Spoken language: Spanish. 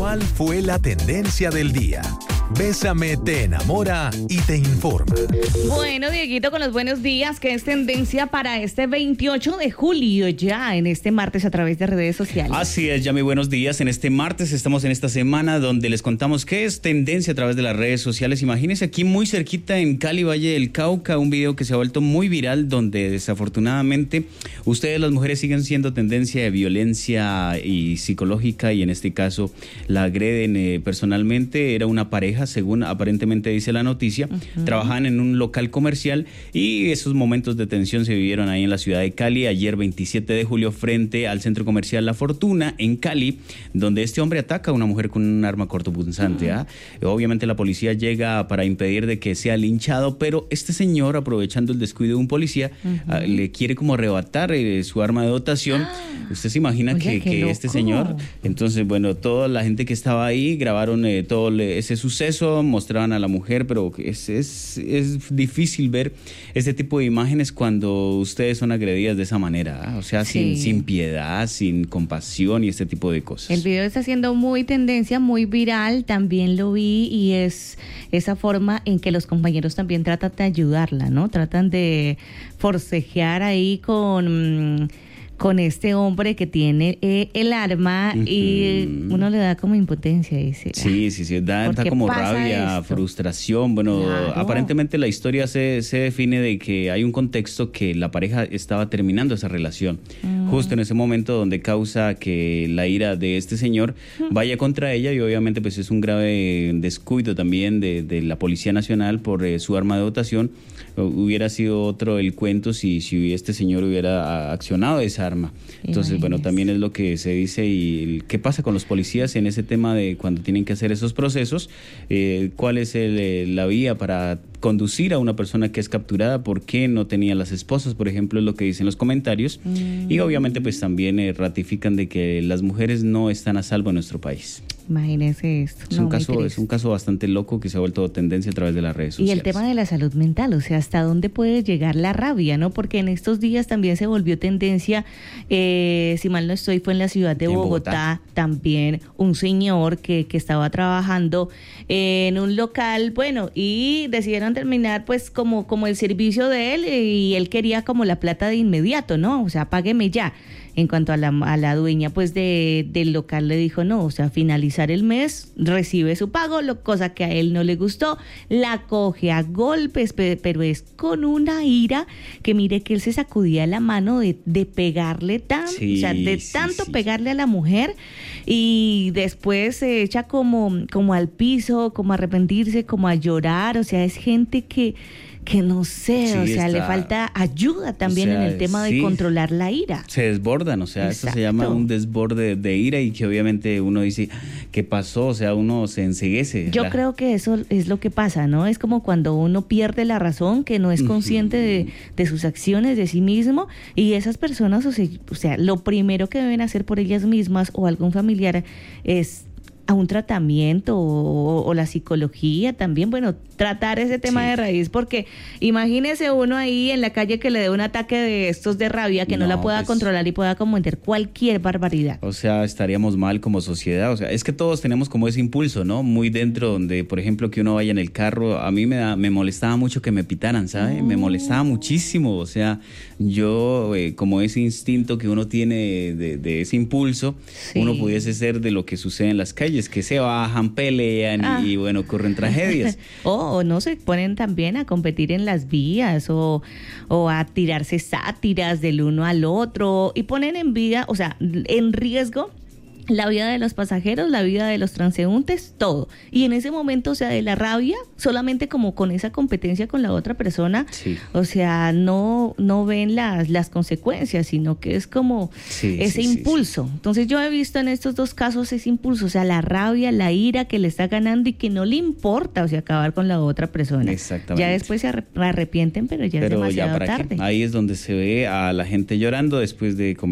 ¿Cuál fue la tendencia del día? Bésame te enamora y te informa. Bueno, Dieguito, con los buenos días, que es tendencia para este 28 de julio, ya en este martes a través de redes sociales. Así es, Yami, buenos días. En este martes estamos en esta semana donde les contamos qué es tendencia a través de las redes sociales. Imagínense aquí muy cerquita en Cali, Valle del Cauca, un video que se ha vuelto muy viral donde desafortunadamente ustedes las mujeres siguen siendo tendencia de violencia y psicológica y en este caso la agreden personalmente. Era una pareja, según aparentemente dice la noticia, trabajaban en un local comercial y esos momentos de tensión se vivieron ahí en la ciudad de Cali ayer 27 de julio frente al centro comercial La Fortuna en Cali, donde este hombre ataca a una mujer con un arma cortopunzante. Obviamente la policía llega para impedir de que sea linchado, pero este señor, aprovechando el descuido de un policía, le quiere como arrebatar su arma de dotación. ¿Usted se imagina que este señor? Entonces, bueno, toda la gente que estaba ahí grabaron todo ese suceso, mostraban a la mujer, pero es difícil ver este tipo de imágenes cuando ustedes son agredidas de esa manera, o sea, sin piedad, sin compasión y este tipo de cosas. El video está siendo muy tendencia, muy viral, también lo vi, y es esa forma en que los compañeros también tratan de ayudarla, ¿no? Tratan de forcejear ahí con este hombre que tiene el arma y uno le da como impotencia, dice. Sí, da como rabia, esto? Frustración. Bueno, claro. Aparentemente la historia se define de que hay un contexto que la pareja estaba terminando esa relación, justo en ese momento donde causa que la ira de este señor vaya contra ella y obviamente pues es un grave descuido también de la Policía Nacional por su arma de dotación. Hubiera sido otro el cuento si este señor hubiera accionado esa arma. Entonces, bueno, también es lo que se dice y qué pasa con los policías en ese tema de cuando tienen que hacer esos procesos, cuál es la vía para conducir a una persona que es capturada, por qué no tenía las esposas, por ejemplo, es lo que dicen los comentarios. Y obviamente pues también ratifican de que las mujeres no están a salvo en nuestro país. Imagínese esto. Es un caso bastante loco que se ha vuelto tendencia a través de las redes sociales. Y el tema de la salud mental, o sea, hasta dónde puede llegar la rabia, ¿no? Porque en estos días también se volvió tendencia, si mal no estoy, fue en la ciudad de Bogotá, también un señor que estaba trabajando en un local, bueno, y decidieron terminar pues como el servicio de él y él quería como la plata de inmediato, ¿no? O sea, págueme ya. En cuanto a la dueña pues del local le dijo no, o sea, finalizar el mes, recibe su pago, cosa que a él no le gustó, la coge a golpes, pero es con una ira que mire que él se sacudía la mano de pegarle tanto pegarle a la mujer y después se echa como al piso, como a arrepentirse, como a llorar, o sea, es gente que no sé, le falta ayuda también en el tema de controlar la ira. Se desbordan, o sea, eso se llama un desborde de ira y que obviamente uno dice, ¿qué pasó? O sea, uno se enceguece. Yo creo que eso es lo que pasa, ¿no? Es como cuando uno pierde la razón, que no es consciente de sus acciones, de sí mismo, y esas personas, o sea, lo primero que deben hacer por ellas mismas o algún familiar es a un tratamiento o la psicología también, bueno, tratar ese tema de raíz, porque imagínese uno ahí en la calle que le dé un ataque de estos de rabia, que no la pueda controlar y pueda cometer cualquier barbaridad. O sea, estaríamos mal como sociedad, o sea, es que todos tenemos como ese impulso, ¿no? Muy dentro, donde, por ejemplo, que uno vaya en el carro, a mí me molestaba mucho que me pitaran, ¿sabe? Me molestaba muchísimo, o sea, yo, como ese instinto que uno tiene de ese impulso, uno pudiese ser de lo que sucede en las calles, que se bajan, pelean y bueno, ocurren tragedias. O no se ponen también a competir en las vías o a tirarse sátiras del uno al otro y ponen en vida, o sea, en riesgo la vida de los pasajeros, la vida de los transeúntes, todo. Y en ese momento, o sea, de la rabia, solamente como con esa competencia con la otra persona, o sea, no ven las consecuencias, sino que es como ese impulso. Entonces yo he visto en estos dos casos ese impulso, o sea, la rabia, la ira que le está ganando y que no le importa, o sea, acabar con la otra persona. Exactamente. Ya después se arrepienten, pero ya es demasiado tarde. Ahí es donde se ve a la gente llorando después de